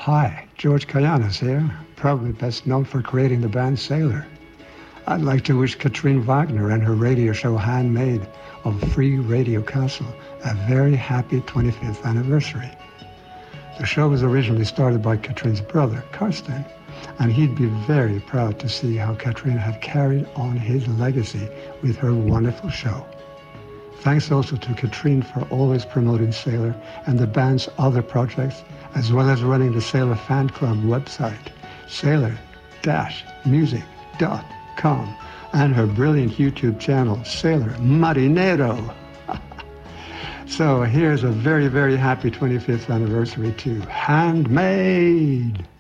Hi, George Kayanis here, probably best known for creating the band Sailor. I'd like to wish Katrine Wagner and her radio show Handmade of Free Radio Castle a very happy 25th anniversary. The show was originally started by Katrine's brother, Karsten, and he'd be very proud to see how Katrine had carried on his legacy with her wonderful show. Thanks also to Katrine for always promoting Sailor and the band's other projects, as well as running the Sailor Fan Club website, sailor-music.com, and her brilliant YouTube channel, Sailor Marinero. So here's a very, very happy 25th anniversary to Handmade.